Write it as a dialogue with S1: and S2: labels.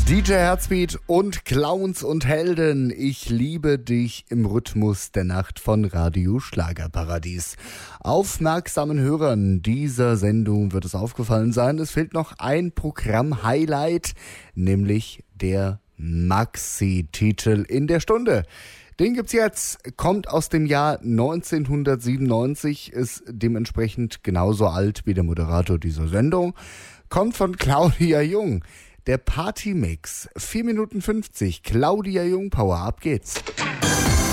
S1: DJ Herzbeat und Clowns und Helden. Ich liebe dich im Rhythmus der Nacht von Radio Schlagerparadies. Aufmerksamen Hörern dieser Sendung wird es aufgefallen sein, es fehlt noch ein Programm-Highlight, nämlich der Maxi-Titel in der Stunde. Den gibt's jetzt, kommt aus dem Jahr 1997, ist dementsprechend genauso alt wie der Moderator dieser Sendung, kommt von Claudia Jung. Der Partymix, 4 Minuten 50, Claudia Jung Power, ab geht's.